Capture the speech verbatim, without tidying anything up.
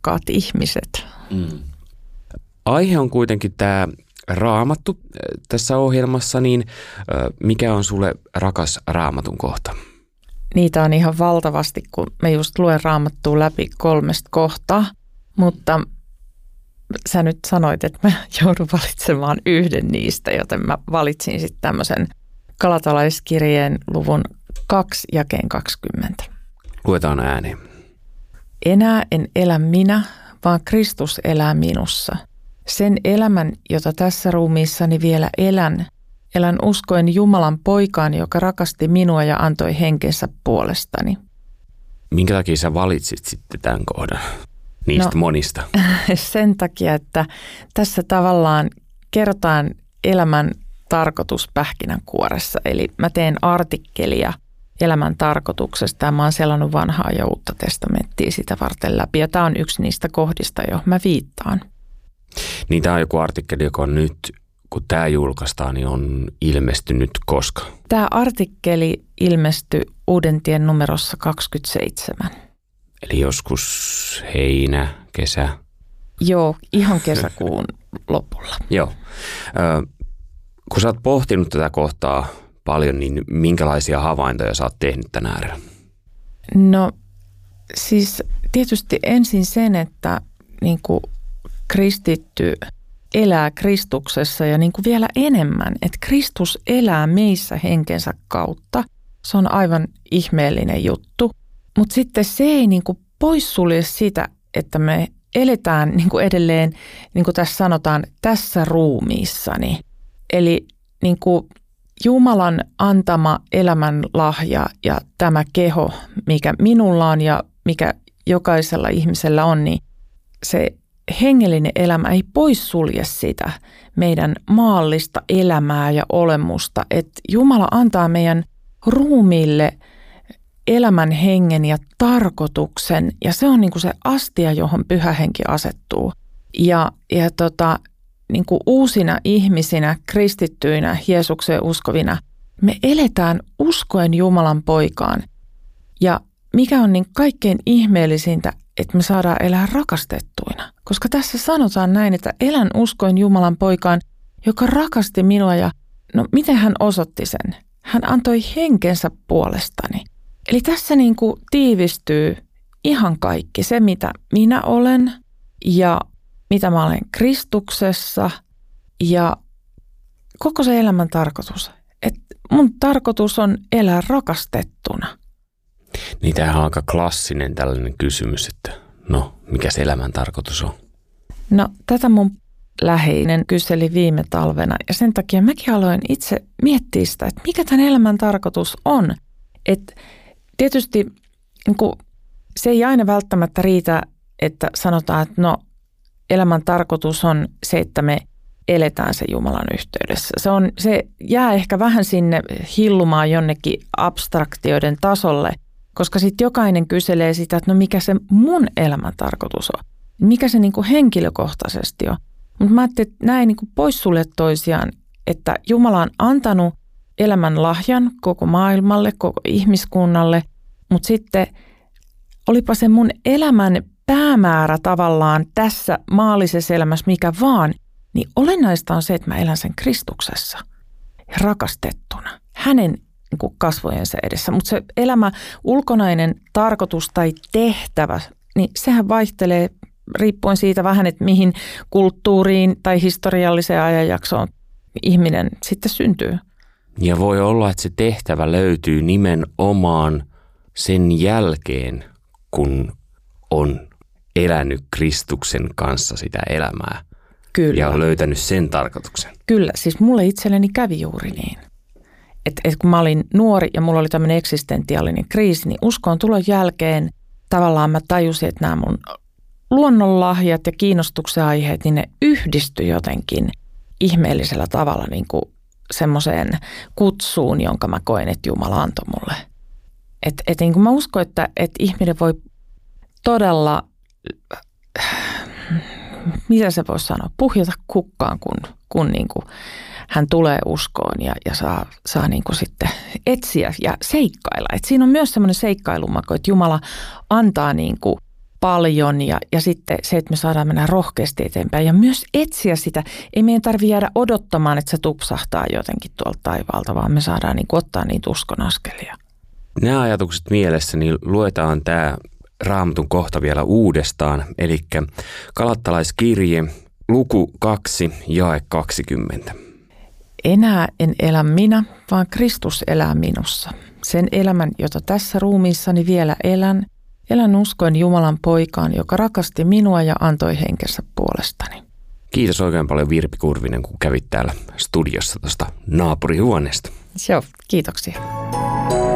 rakkaat ihmiset. Mm. Aihe on kuitenkin tämä Raamattu tässä ohjelmassa, niin mikä on sulle rakas Raamatun kohta? Niitä on ihan valtavasti, kun me just luen Raamattua läpi kolmesta kohtaa, mutta sä nyt sanoit, että mä joudun valitsemaan yhden niistä, joten mä valitsin sitten tämmöisen Galatalaiskirjeen luvun kaksi jakeen kaksikymmentä. Luetaan ääneen. Enää en elä minä, vaan Kristus elää minussa. Sen elämän, jota tässä ruumiissani vielä elän, elän uskoen Jumalan poikaan, joka rakasti minua ja antoi henkensä puolestani. Minkä takia sä valitsit sitten tämän kohdan niistä no, monista? Sen takia, että tässä tavallaan kerrotaan elämän tarkoitus pähkinänkuoressa. Eli mä teen artikkelia elämän tarkoituksesta ja mä oon selannut vanhaa ja uutta testamenttia sitä varten läpi. Ja tämä on yksi niistä kohdista, johon mä viittaan. Niin tämä on joku artikkeli, joka on nyt, kun tämä julkaistaan, niin on ilmestynyt koska? Tämä artikkeli ilmestyi Uudentien numerossa kaksikymmentäseitsemän. Eli joskus heinä, kesä? Joo, ihan kesäkuun lopulla. Joo. Ö, kun sä oot pohtinut tätä kohtaa paljon, niin minkälaisia havaintoja sä oot tehnyt tänä äärellä? No siis tietysti ensin sen, että niin kuin kristitty elää Kristuksessa ja niin kuin vielä enemmän, että Kristus elää meissä henkensä kautta. Se on aivan ihmeellinen juttu, mutta sitten se ei niin kuin poissulje sitä, että me eletään niin kuin edelleen, niin kuin tässä sanotaan, tässä ruumiissani. Eli niin kuin Jumalan antama elämänlahja ja tämä keho, mikä minulla on ja mikä jokaisella ihmisellä on, niin se hengellinen elämä ei poissulje sitä meidän maallista elämää ja olemusta. Että Jumala antaa meidän ruumiille elämän hengen ja tarkoituksen ja se on niin kuin se astia, johon Pyhä Henki asettuu. Ja, ja tota, niin kuin uusina ihmisinä, kristittyinä, Jeesukseen uskovina, me eletään uskoen Jumalan poikaan. Ja mikä on niin kaikkein ihmeellisintä, että me saadaan elää rakastettuina. Koska tässä sanotaan näin, että elän uskoen Jumalan poikaan, joka rakasti minua ja no miten hän osoitti sen? Hän antoi henkensä puolestani. Eli tässä niin kuin tiivistyy ihan kaikki se, mitä minä olen ja mitä mä olen Kristuksessa ja koko se elämän tarkoitus. Että mun tarkoitus on elää rakastettuna. Niin tämähän on aika klassinen tällainen kysymys, että no, mikä se elämän tarkoitus on? No tätä mun läheinen kyseli viime talvena ja sen takia mäkin aloin itse miettiä sitä, että mikä tämän elämän tarkoitus on. Että tietysti niin kuin, se ei aina välttämättä riitä, että sanotaan, että no elämän tarkoitus on se, että me eletään se Jumalan yhteydessä. Se, on, se jää ehkä vähän sinne hillumaan jonnekin abstraktioiden tasolle, koska sitten jokainen kyselee sitä, että no mikä se mun elämän tarkoitus on. Mikä se niin kuin henkilökohtaisesti on. Mutta mä ajattelin, että nämä ei niin kuin poissulje toisiaan, että Jumala on antanut elämän lahjan koko maailmalle, koko ihmiskunnalle, mutta sitten olipa se mun elämän päämäärä tavallaan tässä maallisessa elämässä mikä vaan, niin olennaista on se, että mä elän sen Kristuksessa ja rakastettuna hänen niin kuin kasvojensa edessä. Mutta se elämä, ulkonainen tarkoitus tai tehtävä, niin sehän vaihtelee riippuen siitä vähän, että mihin kulttuuriin tai historialliseen ajanjaksoon ihminen sitten syntyy. Ja voi olla, että se tehtävä löytyy nimenomaan sen jälkeen, kun on elänyt Kristuksen kanssa sitä elämää. Kyllä. Ja on löytänyt sen tarkoituksen. Kyllä, siis mulle itselleni kävi juuri niin. Että et kun mä olin nuori ja mulla oli tämmöinen eksistentiaalinen kriisi, niin uskon tulon jälkeen tavallaan mä tajusin, että nämä mun luonnonlahjat ja kiinnostuksen aiheet, niin ne yhdistyi jotenkin ihmeellisellä tavalla niin kuin semmoiseen kutsuun, jonka mä koen, että Jumala antoi mulle. Että et niin kuin mä uskon, että et ihminen voi todella, mitä se voisi sanoa, puhjata kukkaan, kun, kun niin kuin hän tulee uskoon ja, ja saa, saa niin kuin sitten etsiä ja seikkailla. Et siinä on myös semmoinen seikkailumaku, että Jumala antaa niin kuin paljon ja, ja sitten se, että me saadaan mennä rohkeasti eteenpäin ja myös etsiä sitä. Ei meidän tarvitse jäädä odottamaan, että se tupsahtaa jotenkin tuolta taivaalta, vaan me saadaan niin kuin ottaa niitä uskon askelia. Nämä ajatukset mielessä, niin luetaan tämä Raamatun kohta vielä uudestaan, eli Galattalaiskirje, luku kaksi, jae kaksikymmentä. Enää en elä minä, vaan Kristus elää minussa. Sen elämän, jota tässä ruumiissani vielä elän, elän uskoen Jumalan poikaan, joka rakasti minua ja antoi henkensä puolestani. Kiitos oikein paljon Virpi Kurvinen, kun kävit täällä studiossa tuosta naapurihuoneesta. Joo, kiitoksia.